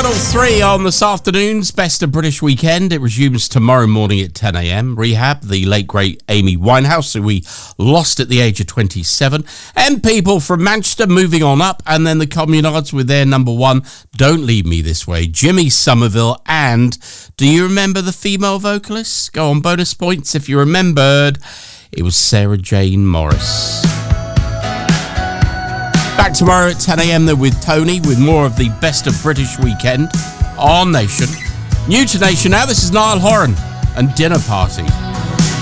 Channel 3 on this afternoon's Best of British Weekend. It resumes tomorrow morning at 10 a.m. Rehab, the late great Amy Winehouse, who we lost at the age of 27. And people from Manchester moving on up. And then the Communards with their number one, Don't Leave Me This Way. Jimmy Somerville. And do you remember the female vocalist? Go on, bonus points if you remembered. It was Sarah Jane Morris. Back tomorrow at 10 a.m. then with Tony with more of the Best of British Weekend on Nation. New to Nation now, this is Niall Horan and Dinner Party.